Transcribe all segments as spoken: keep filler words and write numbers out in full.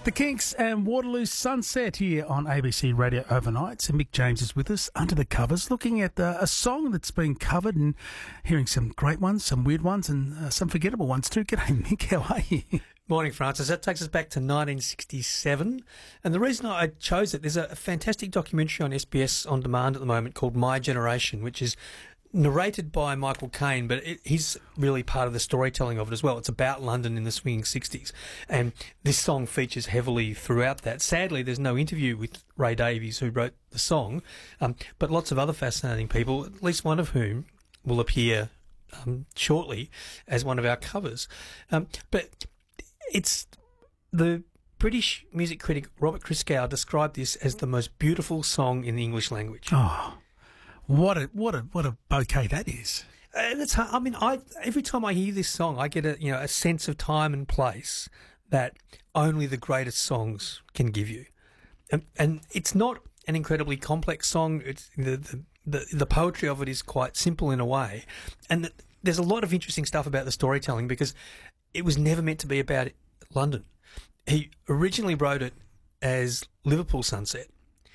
The Kinks and Waterloo Sunset here on A B C Radio Overnight. So Mick James is with us under the covers, looking at uh, a song that's been covered and hearing some great ones, some weird ones, and uh, some forgettable ones too. G'day, Mick. How are you? Morning, Francis. That takes us back to nineteen sixty-seven. And the reason I chose it, there's a fantastic documentary on S B S On Demand at the moment called My Generation, which is narrated by Michael Caine, but it, he's really part of the storytelling of it as well. It's about London in the swinging sixties, and this song features heavily throughout that. Sadly, there's no interview with Ray Davies, who wrote the song, um, but lots of other fascinating people, at least one of whom will appear um, shortly as one of our covers. Um, but it's the British music critic Robert Christgau described this as the most beautiful song in the English language. Oh, what a what a what a bouquet that is! And it's, I mean, I every time I hear this song, I get a you know a sense of time and place that only the greatest songs can give you, and, and it's not an incredibly complex song. It's the, the the the poetry of it is quite simple in a way, and the, there's a lot of interesting stuff about the storytelling because it was never meant to be about London. He originally wrote it as Liverpool Sunset.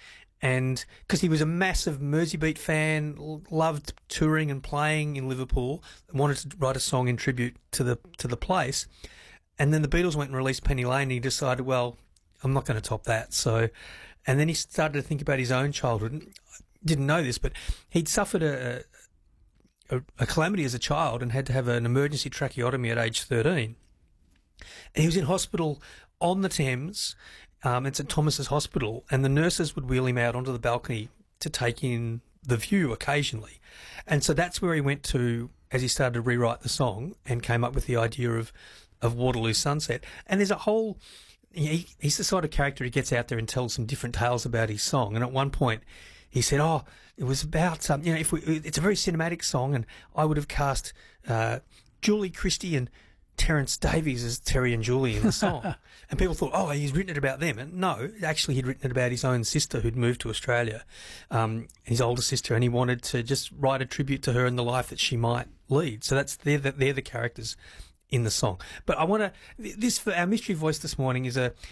And because he was a massive Merseybeat fan, loved touring and playing in Liverpool, wanted to write a song in tribute to the to the place. And then the Beatles went and released Penny Lane, and he decided, well, I'm not going to top that. So, and then he started to think about his own childhood. Didn't know this, but he'd suffered a, a, a calamity as a child and had to have an emergency tracheotomy at age thirteen. And he was in hospital on the Thames. Um, it's at Thomas's Hospital, and the nurses would wheel him out onto the balcony to take in the view occasionally. And so that's where he went to as he started to rewrite the song and came up with the idea of, of Waterloo Sunset. And there's a whole... He, he's the sort of character who gets out there and tells some different tales about his song. And at one point, he said, oh, it was about... Um, you know, if we, it's a very cinematic song, and I would have cast uh, Julie Christie and Terence Davies as Terry and Julie in the song. And people thought, oh, he's written it about them. And no, actually he'd written it about his own sister who'd moved to Australia, um, his older sister, and he wanted to just write a tribute to her and the life that she might lead. So that's they're the, they're the characters in the song. But I want to, this, for our mystery voice this morning is a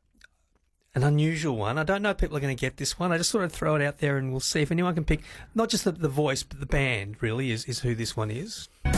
an unusual one. I don't know if people are going to get this one. I just sort of throw it out there and we'll see if anyone can pick, not just the, the voice, but the band really is, is who this one is.